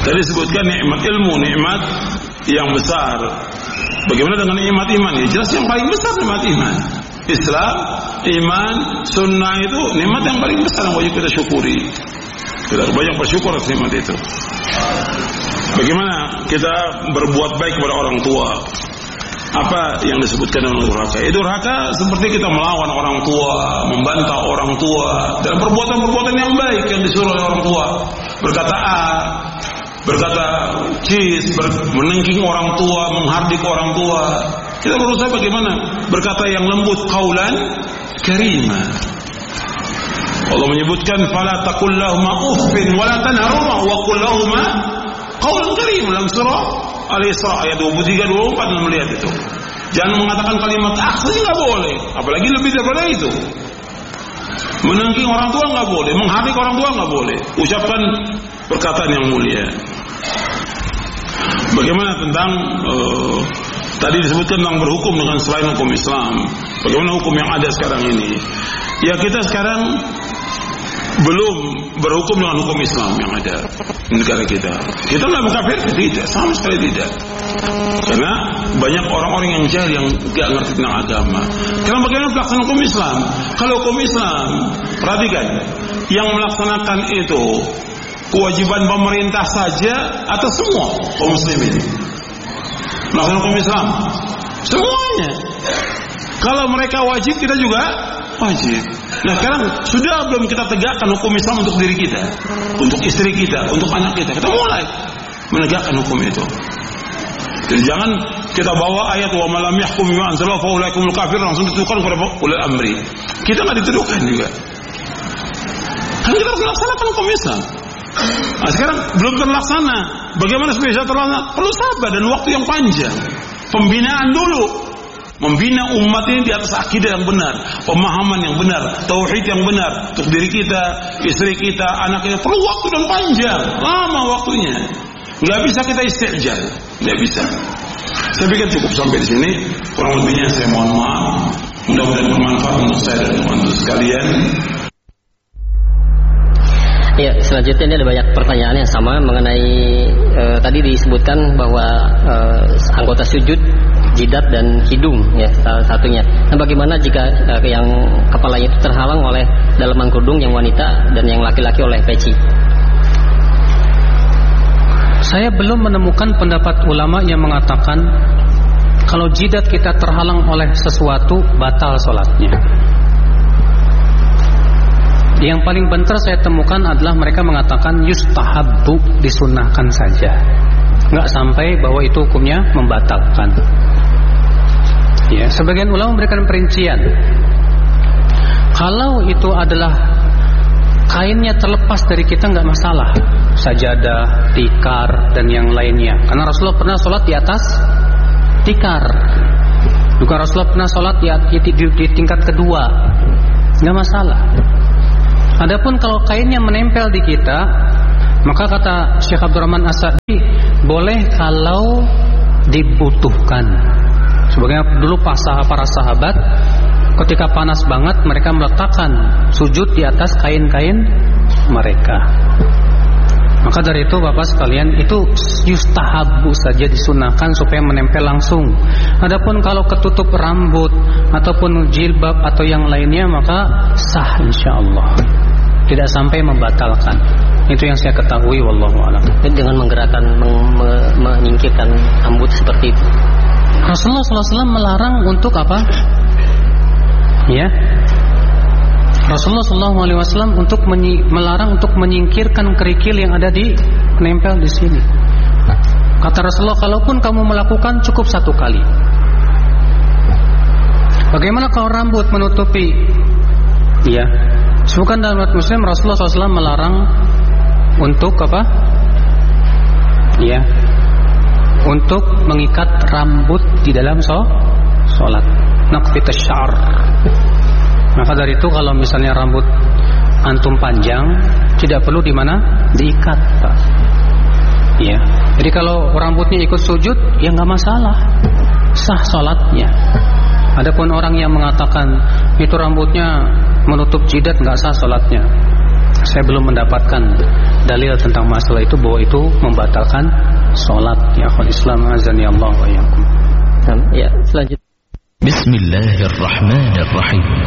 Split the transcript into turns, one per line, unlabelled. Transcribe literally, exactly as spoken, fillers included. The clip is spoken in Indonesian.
Tadi disebutkan nikmat ilmu, nikmat yang besar. Bagaimana dengan nikmat iman? Ya jelas yang paling besar nikmat iman. Islam, iman, sunnah itu nikmat yang paling besar yang wajib kita syukuri. Kita banyak bersyukur atas nikmat itu. Bagaimana kita berbuat baik kepada orang tua? Apa yang disebutkan dengan durhaka? Eh, durhaka seperti kita melawan orang tua, membantah orang tua dalam perbuatan-perbuatan yang baik yang disuruh oleh orang tua. Berkata A, berkata cis, ber, menengking orang tua, menghardik orang tua. Kita berusaha bagaimana berkata yang lembut, qaulan karima. Allah menyebutkan fala taqul lahum uffin wa la tanharhuma wa qul lahum qaulan karima dalam surah Al-Isra ayat dua puluh tiga dua puluh empat dan melihat itu. Jangan mengatakan kalimat akhir enggak boleh, apalagi lebih daripada itu. Menengking orang tua enggak boleh, menghardik orang tua enggak boleh. Ucapkan perkataan yang mulia. Bagaimana tentang uh, tadi disebutkan tentang berhukum dengan selain hukum Islam. Bagaimana hukum yang ada sekarang ini? Ya kita sekarang belum berhukum dengan hukum Islam yang ada di negara kita. Kita nggak mengkafir, tidak, sama sekali tidak. Karena banyak orang-orang yang jahil yang nggak ngerti tentang agama. Karena bagaimana pelaksanaan hukum Islam? Kalau hukum Islam, perhatikan, yang melaksanakan itu kewajiban pemerintah saja atau semua kaum muslimin? Melaksanakan hukum Islam, semuanya. Kalau mereka wajib, kita juga wajib. Nah sekarang sudah belum kita tegakkan hukum Islam untuk diri kita, untuk istri kita, untuk anak kita. Kita mulai menegakkan hukum itu. Jadi jangan kita bawa ayat wa malam yahkum bima anzalallahu fa ulaikumul kafirun langsung dituduhkan kepada ulil amri. Kita nggak dituduhkan juga. Kan kita harus melaksanakan hukum Islam. Nah sekarang belum terlaksana. Bagaimana supaya bisa terlaksana? Perlu sabar dan waktu yang panjang. Pembinaan dulu. Membina umat ini di atas akidah yang benar, pemahaman yang benar, tauhid yang benar untuk diri kita, istri kita, anak kita. Perlu waktu dan panjang, lama waktunya. Nggak bisa kita istijal, nggak bisa. Saya pikir cukup sampai di sini. Kurang lebihnya saya mohon maaf. Mudah-mudahan bermanfaat untuk saya dan teman-teman sekalian.
Ya, selanjutnya ini ada banyak pertanyaan yang sama mengenai e, tadi disebutkan bahwa e, anggota sujud, jidat dan hidung ya salah satunya. Nah, bagaimana jika e, yang kepalanya itu terhalang oleh dalaman kerudung yang wanita dan yang laki-laki oleh peci?
Saya belum menemukan pendapat ulama yang mengatakan kalau jidat kita terhalang oleh sesuatu batal sholatnya. Yang paling bentar saya temukan adalah mereka mengatakan yustahabbu, disunahkan saja, nggak sampai bahwa itu hukumnya membatalkan. Ya, sebagian ulama memberikan perincian. Kalau itu adalah kainnya terlepas dari kita nggak masalah, sajadah, tikar dan yang lainnya. Karena Rasulullah pernah sholat di atas tikar. Juga Rasulullah pernah sholat di, di, di, di tingkat kedua, nggak masalah. Adapun kalau kainnya menempel di kita, maka kata Syekh Abdurrahman As-Sa'di, boleh kalau dibutuhkan. Sebagaimana dulu para sahabat ketika panas banget mereka meletakkan sujud di atas kain-kain mereka. Maka dari itu Bapak sekalian, itu yustahabu saja, disunahkan supaya menempel langsung. Adapun kalau ketutup rambut ataupun jilbab atau yang lainnya, maka sah insyaallah, tidak sampai membatalkan. Itu yang saya ketahui, wallahu a'lam.
Dengan menggerakkan meng, me, menyingkirkan rambut seperti itu,
Rasulullah shallallahu alaihi wasallam melarang untuk apa? Ya, Rasulullah shallallahu alaihi wasallam untuk menyi, melarang untuk menyingkirkan kerikil yang ada di menempel di sini. Kata Rasulullah, kalaupun kamu melakukan cukup satu kali. Bagaimana kalau rambut menutupi? Ya, bukan dalam umat Muslim Rasulullah shallallahu alaihi wasallam melarang untuk apa? Ya, untuk mengikat rambut di dalam sholat. Naqfit asy-sya'r. Maka dari itu kalau misalnya rambut antum panjang, tidak perlu di mana? Diikat, Pak. Ya. Jadi kalau rambutnya ikut sujud, ya nggak masalah, sah salatnya. Adapun orang yang mengatakan itu rambutnya menutup jidat, nggak sah salatnya. saya belum mendapatkan dalil tentang masalah itu bahwa itu membatalkan sholat. Ya akhul Islam azani Allah wa iyyakum.
Ya, selanjutnya.
Bismillahirrahmanirrahim.